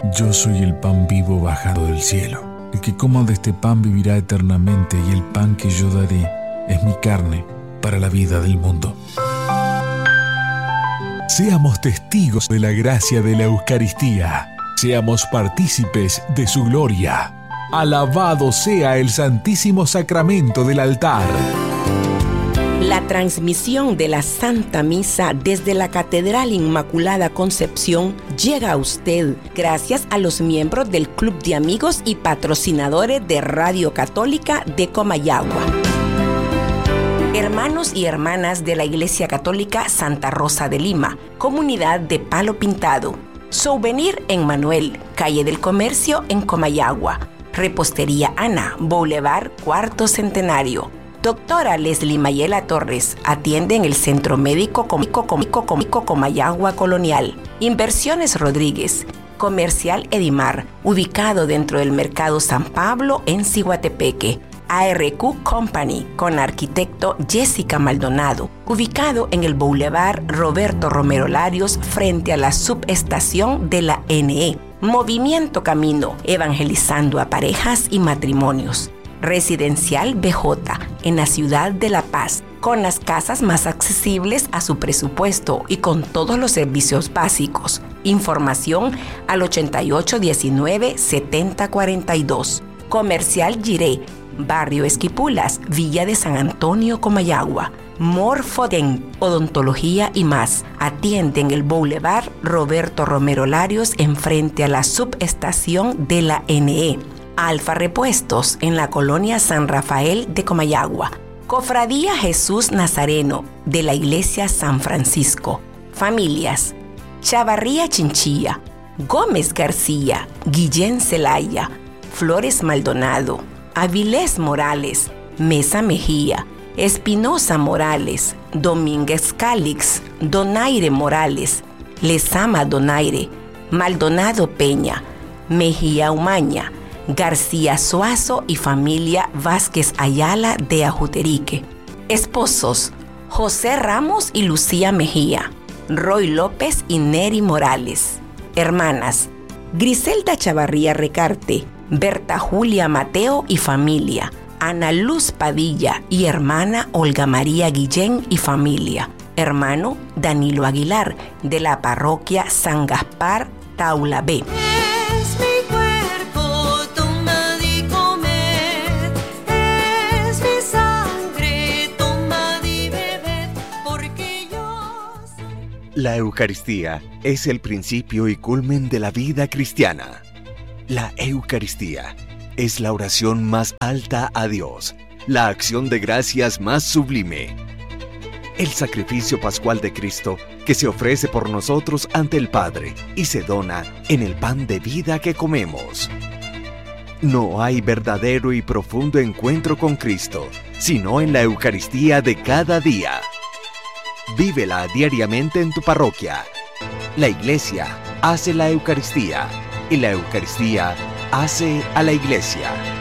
Yo soy el pan vivo bajado del cielo. El que coma de este pan vivirá eternamente, y el pan que yo daré es mi carne para la vida del mundo. Seamos testigos de la gracia de la Eucaristía. Seamos partícipes de su gloria. Alabado sea el Santísimo Sacramento del altar. La transmisión de la Santa Misa desde la Catedral Inmaculada Concepción llega a usted gracias a los miembros del Club de Amigos y patrocinadores de Radio Católica de Comayagua. Hermanos y hermanas de la Iglesia Católica Santa Rosa de Lima, Comunidad de Palo Pintado, Souvenir en Manuel, Calle del Comercio en Comayagua, Repostería Ana, Boulevard Cuarto Centenario. Doctora Leslie Mayela Torres atiende en el Centro Médico Comayagua Colonial. Inversiones Rodríguez, Comercial Edimar, ubicado dentro del Mercado San Pablo en Ciguatepeque. ARQ Company, con arquitecto Jessica Maldonado, ubicado en el Boulevard Roberto Romero Larios frente a la subestación de la NE. Movimiento Camino, evangelizando a parejas y matrimonios. Residencial BJ, en la ciudad de La Paz, con las casas más accesibles a su presupuesto y con todos los servicios básicos. Información al 8819-7042. Comercial Giré, Barrio Esquipulas, Villa de San Antonio, Comayagua. Morfoden, Odontología y más. Atiende en el Boulevard Roberto Romero Larios enfrente a la subestación de la NE. Alfa Repuestos, en la colonia San Rafael de Comayagua. Cofradía Jesús Nazareno, de la Iglesia San Francisco. Familias: Chavarría Chinchilla, Gómez García, Guillén Celaya, Flores Maldonado, Avilés Morales, Mesa Mejía, Espinosa Morales, Domínguez Cálix, Donaire Morales, Lezama Donaire, Maldonado Peña, Mejía Umaña, García Suazo y familia Vázquez Ayala de Ajuterique. Esposos: José Ramos y Lucía Mejía, Roy López y Neri Morales. Hermanas: Griselda Chavarría Recarte, Berta Julia Mateo y familia, Ana Luz Padilla y hermana Olga María Guillén y familia. Hermano Danilo Aguilar, de la parroquia San Gaspar, Taula B. La Eucaristía es el principio y culmen de la vida cristiana. La Eucaristía es la oración más alta a Dios, la acción de gracias más sublime. El sacrificio pascual de Cristo que se ofrece por nosotros ante el Padre y se dona en el pan de vida que comemos. No hay verdadero y profundo encuentro con Cristo, sino en la Eucaristía de cada día. Vívela diariamente en tu parroquia. La Iglesia hace la Eucaristía y la Eucaristía hace a la Iglesia.